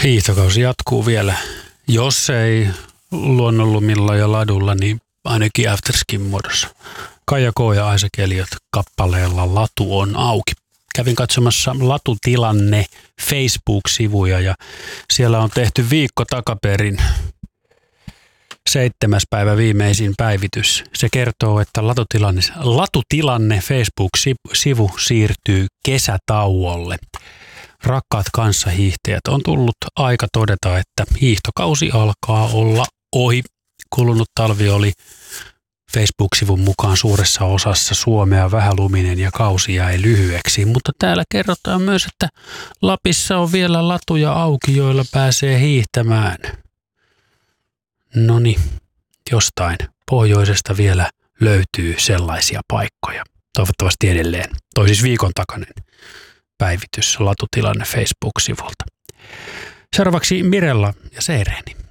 Hiihtokausi jatkuu vielä. Jos ei luonnonlumilla ja ladulla, niin ainakin afterskin muodossa. Kaija K. ja Aisa Keliot kappaleella Latu on auki. Kävin katsomassa Latutilanne Facebook-sivuja ja siellä on tehty viikko takaperin 7. päivä viimeisin päivitys. Se kertoo, että Latutilanne Facebook-sivu siirtyy kesätauolle. Rakkaat kanssahiihtäjät, on tullut aika todeta, että hiihtokausi alkaa olla ohi. Kulunut talvi oli Facebook-sivun mukaan suuressa osassa Suomea vähäluminen ja kausi jäi lyhyeksi, mutta täällä kerrotaan myös, että Lapissa on vielä latuja auki, joilla pääsee hiihtämään. Noniin, jostain pohjoisesta vielä löytyy sellaisia paikkoja. Toivottavasti edelleen. Toi siis viikon takainen päivitys Latutilanne Facebook-sivulta. Seuraavaksi Mirella ja Seireni.